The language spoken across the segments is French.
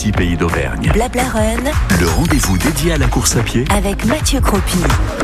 Ici Pays d'Auvergne. Blabla Run, Le rendez-vous dédié à la course à pied avec Mathieu Cropi.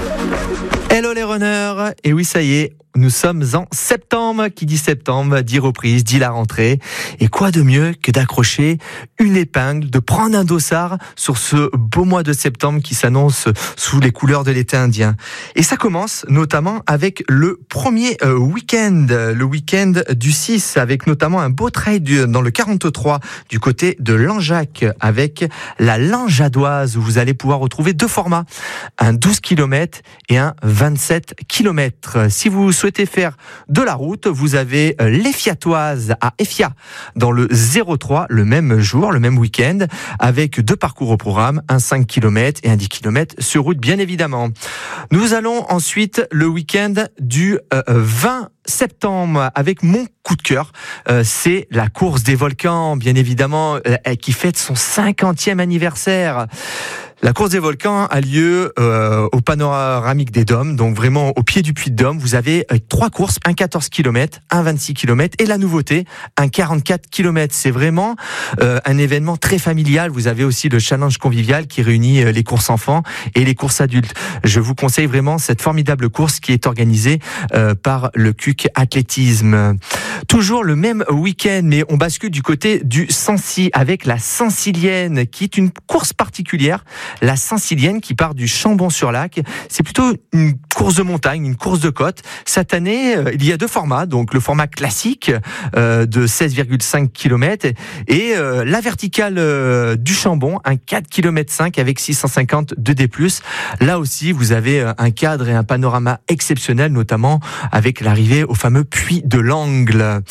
Hello les runners. Et oui, ça y est, nous sommes en septembre. Qui dit septembre dit reprise, dit la rentrée. Et quoi de mieux que d'accrocher une épingle, de prendre un dossard sur ce beau mois de septembre qui s'annonce sous les couleurs de l'été indien. Et ça commence notamment avec le premier week-end, le week-end du 6, avec notamment un beau trail dans le 43 du côté de Langeac, avec la Langeadoise, où vous allez pouvoir retrouver deux formats, un 12 km et un 27 km. Si vous souhaitez faire de la route, vous avez l'Effiatoise à Effia dans le 03 le même jour, le même week-end, avec deux parcours au programme, un 5 km et un 10 km sur route bien évidemment. Nous allons ensuite le week-end du 20 septembre avec mon coup de cœur, c'est la course des volcans, bien évidemment, qui fête son 50e anniversaire. La course des volcans a lieu au panoramique des Dômes, donc vraiment au pied du Puy de Dôme. Vous avez trois courses, un 14 km, un 26 km et la nouveauté, un 44 km. C'est vraiment un événement très familial. Vous avez aussi le challenge convivial qui réunit les courses enfants et les courses adultes. Je vous conseille vraiment cette formidable course qui est organisée par le CUC Athlétisme. Toujours le même week-end, mais on bascule du côté du Sancy avec la Saint-Cilienne, qui est une course particulière. La Saint-Cilienne qui part du Chambon-sur-Lac. C'est plutôt une course de montagne, une course de côte. Cette année, il y a deux formats. Donc le format classique de 16,5 km et la verticale du Chambon, un 4 km 5 avec 650 de D+. Là aussi, vous avez un cadre et un panorama exceptionnel, notamment avec l'arrivée au fameux Puy de l'Angle.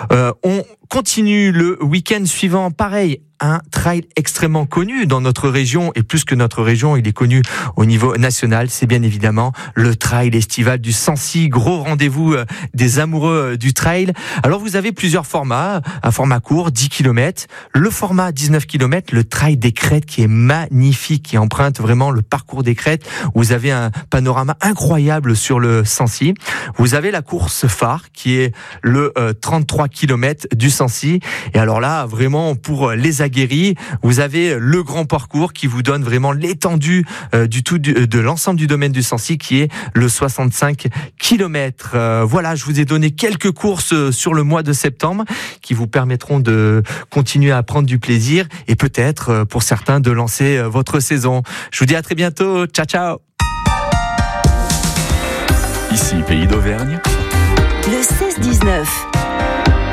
On continue le week-end suivant, pareil, un trail extrêmement connu dans notre région, et plus que notre région, il est connu au niveau national, c'est bien évidemment le trail estival du Sancy, gros rendez-vous des amoureux du trail. Alors vous avez plusieurs formats, un format court, 10 km, le format 19 km, le trail des crêtes qui est magnifique, qui emprunte vraiment le parcours des crêtes, vous avez un panorama incroyable sur le Sancy. Vous avez la course phare qui est le 33 km du Sancy, et alors là, vraiment pour les aguerris, vous avez le grand parcours qui vous donne vraiment l'étendue de l'ensemble du domaine du Sancy qui est le 65 km. Voilà, je vous ai donné quelques courses sur le mois de septembre qui vous permettront de continuer à prendre du plaisir et peut-être pour certains de lancer votre saison. Je vous dis à très bientôt. Ciao, ciao. Ici Pays d'Auvergne. Le 16-19.